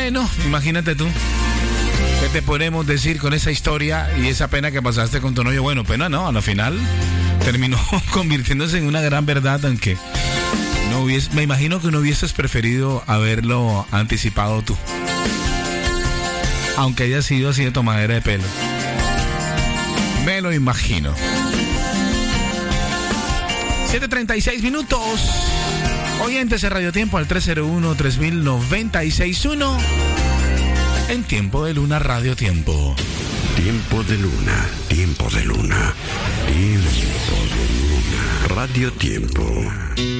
Bueno, imagínate tú. ¿Qué te podemos decir con esa historia y esa pena que pasaste con tu novio? Bueno, pena no, a la final terminó convirtiéndose en una gran verdad, aunque me imagino que no hubieses preferido haberlo anticipado tú. Aunque haya sido así de tomadera de pelo. Me lo imagino. 7:36 minutos. Oyentes de Radio Tiempo al 301-3000-961. En Tiempo de Luna, Radio Tiempo. Tiempo de Luna, Tiempo de Luna, Tiempo de Luna, Radio Tiempo.